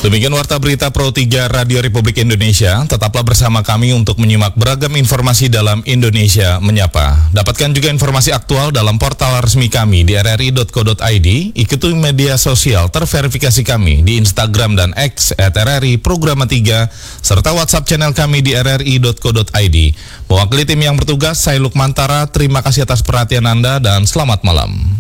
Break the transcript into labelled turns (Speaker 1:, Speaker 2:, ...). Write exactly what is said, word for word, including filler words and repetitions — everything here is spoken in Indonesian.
Speaker 1: Demikian Warta Berita Pro tiga Radio Republik Indonesia. Tetaplah bersama kami untuk menyimak beragam informasi dalam Indonesia Menyapa. Dapatkan juga informasi aktual dalam portal resmi kami di r r i dot co dot i d. Ikuti media sosial terverifikasi kami di Instagram dan X at r r i programa tiga, serta WhatsApp channel kami di r r i dot co dot i d. Mewakili tim yang bertugas, saya Lukmantara. Terima kasih atas perhatian Anda dan selamat malam.